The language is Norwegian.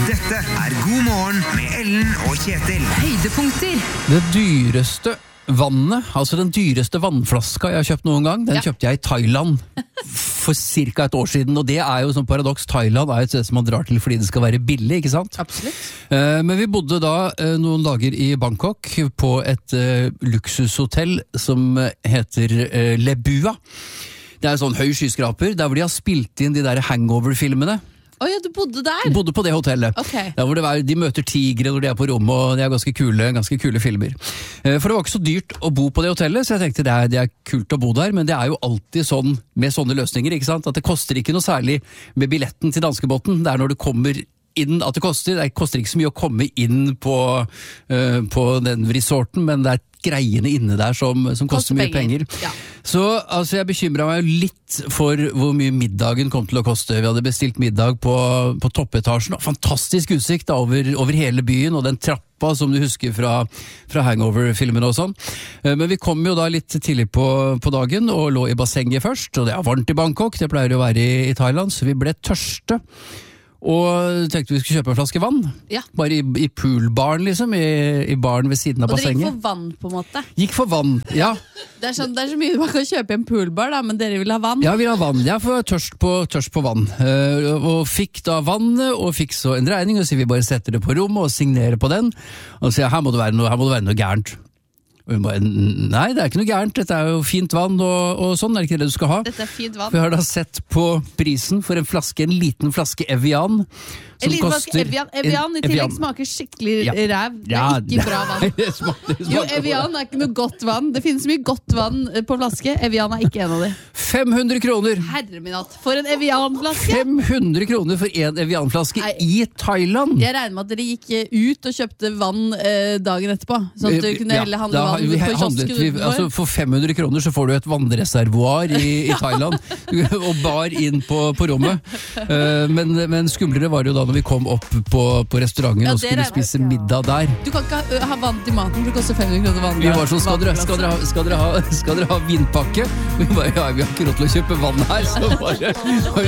Dette God morgen med Ellen og Kjetil. Høydepunkter. Det dyreste vannet, altså den dyreste vannflaska jeg har kjøpt noen gang, den kjøpte jeg i Thailand for cirka et år siden, og det jo som paradoks. Thailand et sted som man drar til fordi det skal være billig, ikke sant? Absolutt. Men vi bodde da noen dager i Bangkok på et luksushotell som heter Le Bua. Det en sånn høy skyskraper, der hvor de har spilt inn de der hangover-filmene. Åja, du bodde der? Bodde på det hotellet. Okay. Der hvor de møter tigre når de på rommet, og det ganske kule filmer. For det var ikke så dyrt å bo på det hotellet, så jeg tenkte det kult å bo der, men det jo alltid sånn med sånne løsninger, ikke sant? At det koster ikke noe særlig med billetten til danskebåten. Det når du kommer inn at det koster ikke så mye å komme inn på den resorten, men det greiene inne der som koster mye penger. Ja. Så altså, jeg bekymret meg litt for hvor mye middagen kom til å koste. Vi hadde bestilt middag på toppetasjen. Fantastisk utsikt over hele byen, og den trappa som du husker fra hangover-filmene og sånn. Men vi kom jo da litt tidlig på dagen og lå i bassenget først, og det varmt i Bangkok, det pleier å være i Thailand, så vi ble tørste. Og tenkte vi skulle kjøpe en flaske vann. Ja. Bare i poolbaren liksom, i baren ved siden av bassenget. Og dere gikk for vann på en måte? Gikk for vann, ja. Det så mye man kan kjøpe i en poolbar da, men dere vil ha vann? Ja, vi vil ha vann. Jeg får tørst på vann. Og fikk da vannet, og fikk så en regning, og så vi bare setter det på rommet og signerer på den. Og så her må det være noe gærent. Og hun bare, nei, det ikke noe gærent, dette jo fint vann og sånn, det ikke det du skal ha? Dette fint vann. Vi har da sett på prisen for en liten flaske Evian. En liten flaske Evian i tillegg smaker skikkelig ræv. Det ikke bra vann. Det smaker. Jo, Evian ikke noe godt vann. Det finnes mye godt vann på flaske. Evian ikke en av de. 500 kroner! Herre min hatt, for en Evian-flaske! 500 kroner for en Evian-flaske i Thailand! Jeg regner med at dere gikk ut og kjøpte vann dagen etterpå, sånn at du kunne heller handle vann på kiosken. Altså, for 500 kroner så får du et vannreservoar i Thailand, og bar inn på rommet. Men skumlere var det jo da vi kom opp på restauranten og skulle spise middag der. Du kan ikke ha vann til maten, for det koster 500 kroner vann. Vi var sånn, skal dere ha vinpakke? Vi bare, vi har ikke råd til å kjøpe vann her, så bare